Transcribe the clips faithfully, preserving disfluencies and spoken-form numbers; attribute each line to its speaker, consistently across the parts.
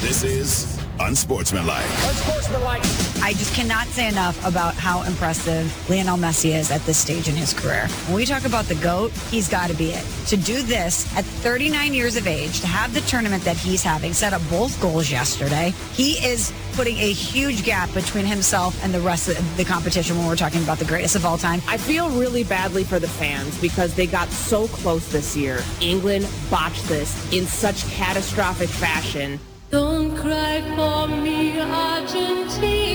Speaker 1: This is Unsportsmanlike.
Speaker 2: Unsportsmanlike.
Speaker 3: I just cannot say enough about how impressive Lionel Messi is at this stage in his career. When we talk about the GOAT, he's got to be it. To do this at thirty-nine years of age, to have the tournament that he's having, set up both goals yesterday, he is putting a huge gap between himself and the rest of the competition when we're talking about the greatest of all time.
Speaker 4: I feel really badly for the fans because they got so close this year. England botched this in such catastrophic fashion.
Speaker 5: Don't cry for me, Argentina.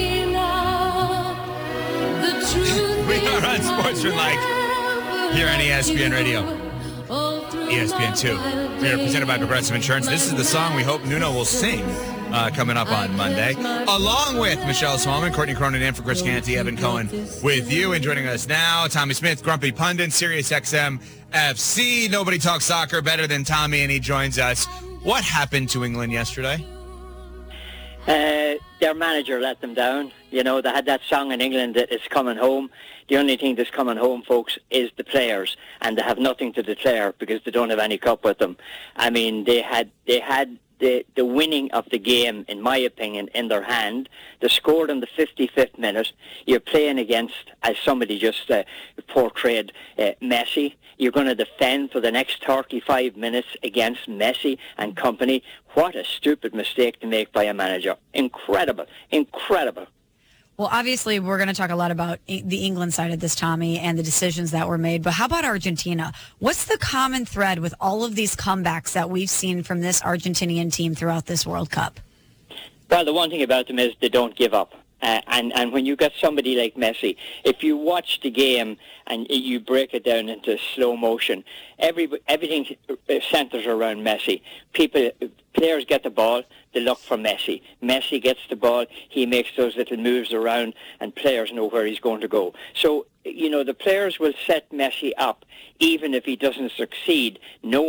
Speaker 5: The truth
Speaker 6: We are Unsportsmanlike here on E S P N Radio. E S P N two. We are presented by Progressive Insurance. This is the song we hope Nuno will sing uh, coming up on Monday. Along with Michelle Smallman, Courtney Cronin, and for Chris Canty, Evan Cohen with you. And joining us now, Tommy Smith, Grumpy Pundit, Sirius X M F C. Nobody talks soccer better than Tommy, and he joins us. What happened to England yesterday?
Speaker 7: Uh, their manager let them down. You know, they had that song in England that it's coming home. The only thing that's coming home, folks, is the players, and they have nothing to declare because they don't have any cup with them. I mean, they had they had the, the winning of the game, in my opinion, in their hand. They scored in the fifty-fifth minute. You're playing against, as somebody just uh, portrayed, uh, Messi. You're going to defend for the next thirty-five minutes against Messi and company. What a stupid mistake to make by a manager. Incredible. Incredible.
Speaker 3: Well, obviously, we're going to talk a lot about the England side of this, Tommy, and the decisions that were made. But how about Argentina? What's the common thread with all of these comebacks that we've seen from this Argentinian team throughout this World Cup?
Speaker 7: Well, the one thing about them is they don't give up. Uh, and, and when you got somebody like Messi, if you watch the game and you break it down into slow motion, every everything centers around Messi. People, players get the ball, they look for Messi. Messi gets the ball, he makes those little moves around, and players know where he's going to go. So, you know, the players will set Messi up, even if he doesn't succeed, knowing